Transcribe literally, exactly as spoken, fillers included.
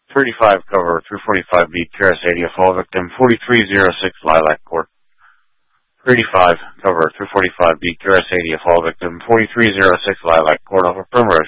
thirty-five cover, three forty-five B, Carasadia, fall victim, forty-three oh six Lilac Court. thirty-five cover, three forty-five B, Carasadia, fall victim, forty-three oh six Lilac Court, over Primrose